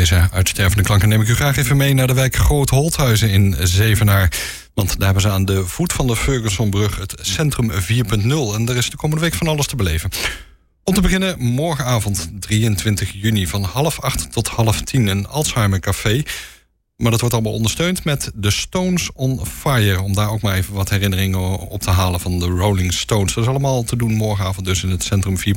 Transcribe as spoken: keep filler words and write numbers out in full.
deze uitstervende klanken neem ik u graag even mee naar de wijk Groot Holthuizen in Zevenaar. Want daar hebben ze aan de voet van de Fergusonbrug het Centrum vier punt nul. En er is de komende week van alles te beleven. Om te beginnen morgenavond drieëntwintig juni van half acht tot half tien een Alzheimer Café. Maar dat wordt allemaal ondersteund met de Stones on Fire. Om daar ook maar even wat herinneringen op te halen van de Rolling Stones. Dat is allemaal te doen morgenavond dus in het Centrum vier